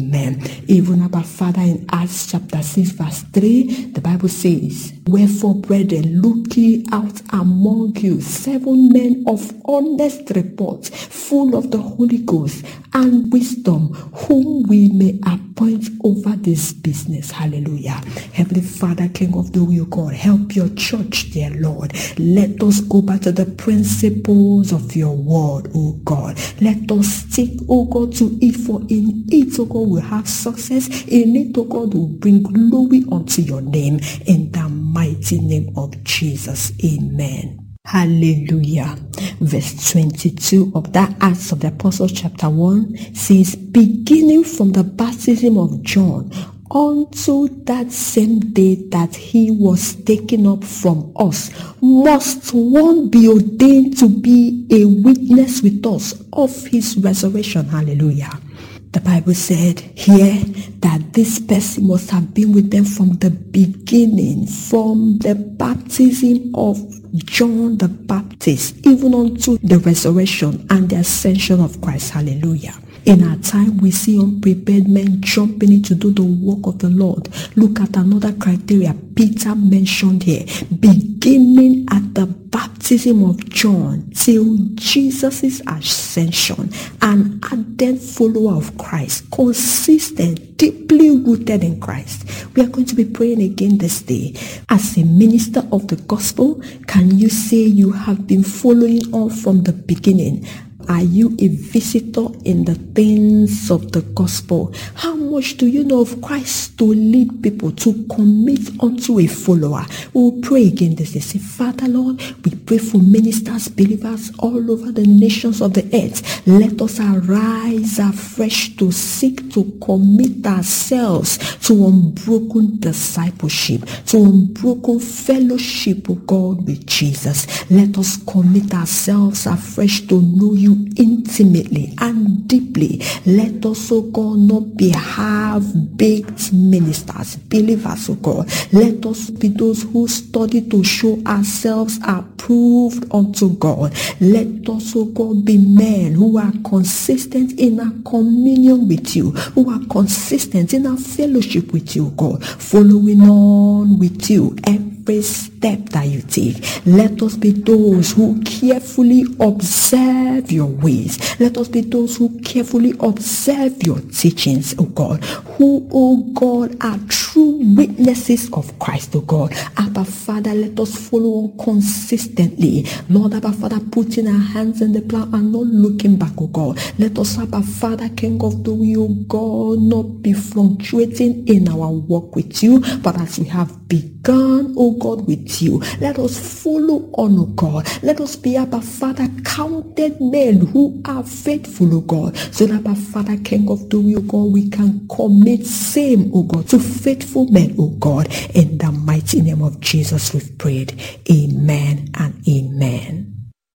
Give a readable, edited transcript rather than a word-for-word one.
Amen. Even about Father, in Acts chapter 6 verse 3, the Bible says, "Wherefore, brethren, look ye out among you 7 men of honest report, full of the Holy Ghost and wisdom, whom we may appoint over this business." Hallelujah. Heavenly Father, King of the will, God, help your church, dear Lord. Let us go back to the principles of your word, oh God. Let us stick, oh God, to it, for in it, oh God, we'll have success. In it, oh God, will bring glory unto your name. In the mighty name of Jesus. Amen. Hallelujah. Verse 22 of that Acts of the Apostles chapter 1 says, "Beginning from the baptism of John unto that same day that he was taken up from us, must one be ordained to be a witness with us of his resurrection." Hallelujah. The Bible said here that this person must have been with them from the beginning, from the baptism of John the Baptist, even unto the resurrection and the ascension of Christ. Hallelujah. In our time, we see unprepared men jumping in to do the work of the Lord. Look at another criteria Peter mentioned here. Beginning at the baptism of John till Jesus' ascension, an ardent follower of Christ, consistent, deeply rooted in Christ. We are going to be praying again this day. As a minister of the gospel, can you say you have been following on from the beginning? Are you a visitor in the things of the gospel? How much do you know of Christ to lead people to commit unto a follower? We'll pray again this day. Say, Father, Lord, we pray for ministers, believers all over the nations of the earth. Let us arise afresh to seek to commit ourselves to unbroken discipleship, to unbroken fellowship of God with Jesus. Let us commit ourselves afresh to know you intimately and deeply. Let us, oh God, not be half-baked ministers, believers, oh God. Let us be those who study to show ourselves approved unto God. Let us, oh God, be men who are consistent in our communion with you, who are consistent in our fellowship with you, God, following on with you every step that you take. Let us be those who carefully observe your ways. Let us be those who carefully observe your teachings, oh God, who, oh God, are true witnesses of Christ, oh God. Abba Father, let us follow on consistently. Lord, Abba Father, putting our hands in the plow and not looking back, oh God. Let us, Abba Father, King of the will, oh God, not be fluctuating in our walk with you, but as we have begun, oh God, with you, let us follow on, oh God. Let us be, Abba Father, counted men who are faithful, oh God, so that, Abba Father, King of the will, oh God, we can commit same, oh God, to faithful men, oh God. In the mighty name of Jesus we've prayed. Amen and amen.